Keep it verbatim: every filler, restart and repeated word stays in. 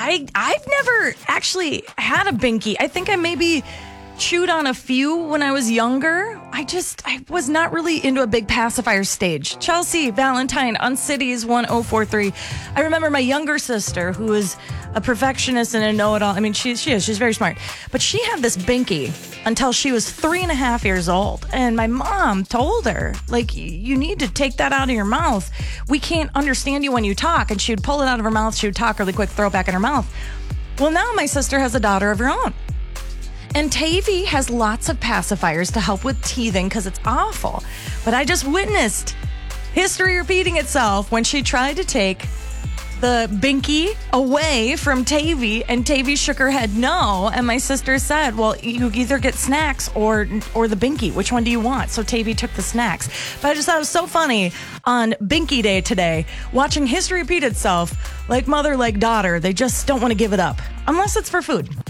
I, I've never actually had a Binky. I think I maybe chewed on a few when I was younger. I just, I was not really into a big pacifier stage. Chelsea Valentine on Cities one oh four three. I remember my younger sister, who is a perfectionist and a know-it-all. I mean, she, she is. She's very smart. But she had this Binky until she was three and a half years old. And my mom told her, like, you need to take that out of your mouth. We can't understand you when you talk. And she would pull it out of her mouth. She would talk really quick, throw it back in her mouth. Well, now my sister has a daughter of her own. And Tavy has lots of pacifiers to help with teething because it's awful. But I just witnessed history repeating itself when she tried to take the Binky away from Tavy, and Tavy shook her head no. And my sister said, well, you either get snacks or or the Binky. Which one do you want? So Tavy took the snacks. But I just thought it was so funny on Binky Day today, watching history repeat itself like mother, like daughter. They just don't want to give it up unless it's for food.